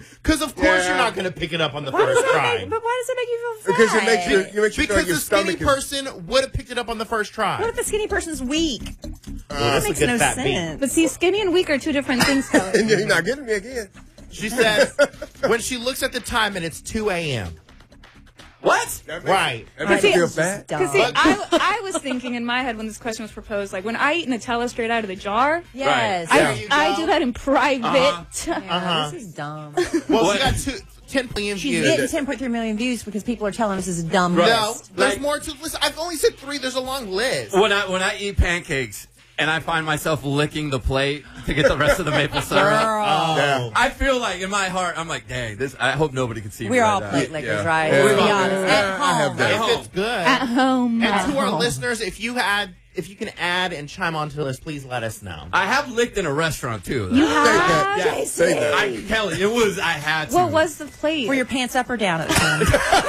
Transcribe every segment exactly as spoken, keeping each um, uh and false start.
Because of course Yeah. you're not going to pick it up on the Why does first that try. make, but why does it make you feel fat? Because it makes you, you makes you feel Because like your the skinny stomach is. person would have picked it up on the first try. What if the skinny person's weak? Well, That that's a makes good no fat beat. sense. But see, skinny and weak are two different things, Kelly. And you're not getting me again. She says when she looks at the time and it's two a.m. What? That makes, Right. That makes See, you feel It's just fat. dumb. Because see, I, I was thinking in my head when this question was proposed, like when I eat Nutella straight out of the jar, Yes. There I, you I go. do that in private. Uh-huh. Yeah, Uh-huh. This is dumb. Well, What? she got two, ten million She's views. getting ten point three million views because people are telling us this is a dumb Right. No, list. there's Like- more to listen. I've only said three. There's a long list. When I when I eat pancakes and I find myself licking the plate to get the rest of the maple syrup, Girl. Oh. Yeah. I feel like in my heart I'm like, dang, this. I hope nobody can see me. We're right all now. plate lickers, Yeah. right? Yeah. Let's be Yeah. honest. Yeah, At I have home. that. If home. it's good. At home. And to our listeners, if you had, if you can add and chime onto the list, please let us know. I have licked in a restaurant too. You Say have? that. Yeah. Say that. I, Kelly, it was. I had to. What was the plate? Were your pants up or down at the time?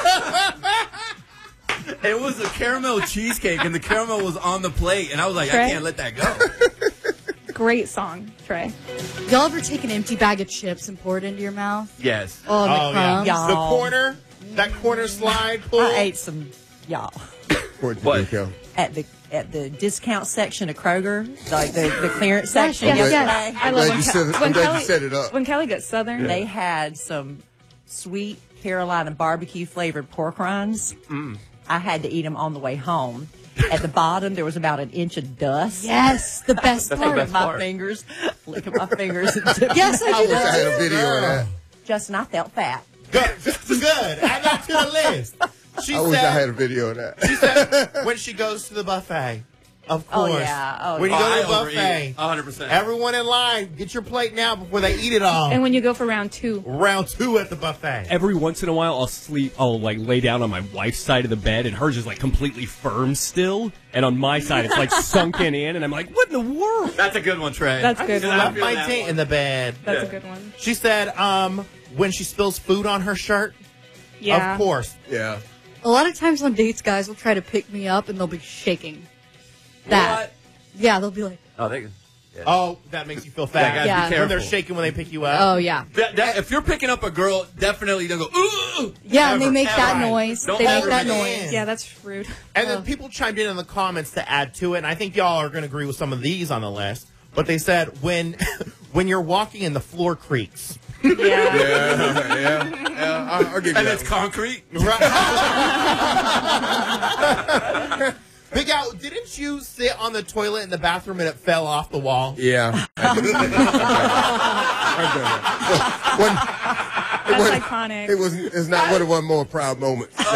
It was a caramel cheesecake, and the caramel was on the plate, and I was like, Trey? I can't let that go. Great song, Trey. Y'all ever take an empty bag of chips and pour it into your mouth? Yes. Oh, and the Oh, yeah. crumbs. Y'all. The corner, that corner slide pull. I ate some, y'all, Point to What? you, Kel. at the at the discount section of Kroger, like the, the clearance Yes, section yes, yesterday. yes. I I'm love glad when, you Ke- set it- I'm when glad you Kelly, set it up. When Kelly gets southern. They had some sweet Carolina barbecue flavored pork rinds. Mm. I had to eat them on the way home. At the bottom, there was about an inch of dust. Yes, the best That's the part. best my part. fingers, licking my fingers. And dipping Yes, I I do wish I that. had a video of that. Justin, I felt fat. Good. Good. Add that to the list. She I wish I had said, a video of that. she said when she goes to the buffet, of Oh, course. yeah. Oh, when you Oh, go I to the overeat. buffet, one hundred percent. everyone in line, get your plate now before they eat it all. And when you go for round two. Round two at the buffet. Every once in a while, I'll sleep. I'll like lay down on my wife's side of the bed, and hers is like completely firm still, and on my side it's like sunken in, and I'm like, "What in the world?" That's a good one, Trey. That's a good I one. Left feel my that date one. in the bed. That's Yeah. a good one. She said, um, when she spills food on her shirt, Yeah. of course. Yeah. A lot of times on dates, guys will try to pick me up and they'll be shaking. That. What? Yeah, they'll be like, Oh, they. Yeah. Oh, that makes you feel Yeah, fat. guys, Yeah. be When they're careful. shaking when they pick you up. oh, yeah. That- that- if you're picking up a girl, definitely don't go. Ooh. Yeah, and they Ever, make that ever. noise. Don't They make ever that do noise. it. Yeah, that's rude. And then people chimed in in the comments to add to it, and I think y'all are going to agree with some of these on the list. But they said when when you're walking and the floor creaks. Yeah. Yeah, yeah, yeah. I'll, I'll give you And that it's one. concrete. Big Al, didn't you sit on the toilet in the bathroom and it fell off the wall? Yeah. I've done that. Well, one- That's wasn't- iconic. It was. It's not one of my more proud moments. it was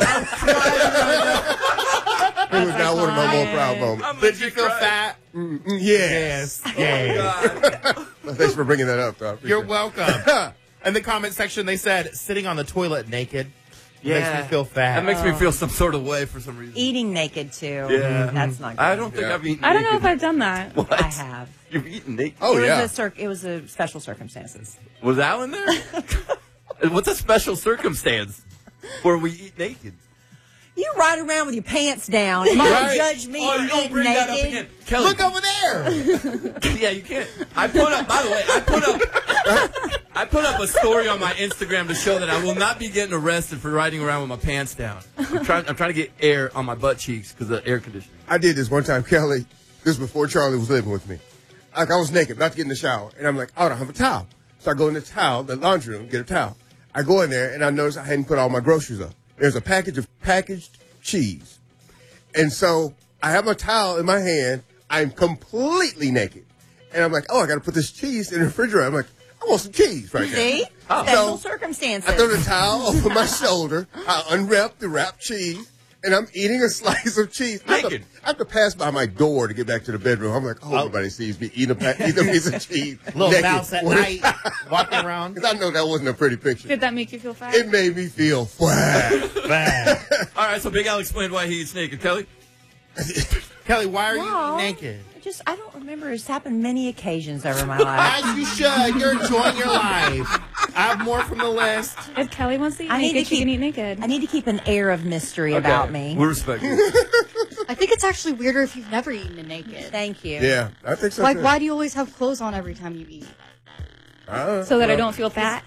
not one of my more proud moments. Did you feel fat? Mm, Yes. Yes. Yes. Thanks for bringing that up. Though. I appreciate You're it. welcome. In the comment section, they said sitting on the toilet naked makes me feel fat. That makes me feel some sort of way for some reason. Eating naked too. Yeah. That's not good. I don't think Yeah. I've eaten. I don't know if naked. I've done that. What? I have. You've eaten naked. Oh it was yeah. a cir- it was a special circumstances. Was Al in there? What's a special circumstance where we eat naked? You ride around with your pants down and Right. you judge me Oh, for you don't eating bring that up naked. again. Kelly, Look over there. yeah, you can't. I put up, by the way, I put up, I put up a story on my Instagram to show that I will not be getting arrested for riding around with my pants down. I'm trying, I'm trying to get air on my butt cheeks because of the air conditioning. I did this one time, Kelly. This was before Charlie was living with me. Like I was naked, about to get in the shower, and I'm like, oh, I don't have a towel. So I go in the towel, the laundry room, get a towel. I go in there and I notice I hadn't put all my groceries up. There's a package of packaged cheese, and so I have my towel in my hand. I'm completely naked, and I'm like, oh, I got to put this cheese in the refrigerator. I'm like, I want some cheese right See? now. Special So, circumstances. I throw the towel over my shoulder. I unwrap the wrapped cheese, and I'm eating a slice of cheese. I have, to, Naked. I have to pass by my door to get back to the bedroom. I'm like, oh, nobody sees me eating a, pa- eating a piece of cheese. Little naked. mouse at night, walking around. Because I know that wasn't a pretty picture. Did that make you feel fat? It made me feel flat. Bad. All right, so Big Al explained why he eats naked. Kelly? Kelly, why are No. you naked? I just I don't remember. It's happened many occasions over my life. As you should. You're enjoying your life. I have more from the list. If Kelly wants to eat I need naked, to she keep can eat naked. I need to keep an air of mystery about me. We respect you. I think it's actually weirder if you've never eaten it naked. Thank you. Yeah, I think so Like, too. why do you always have clothes on every time you eat? Uh, so that I well, don't feel fat.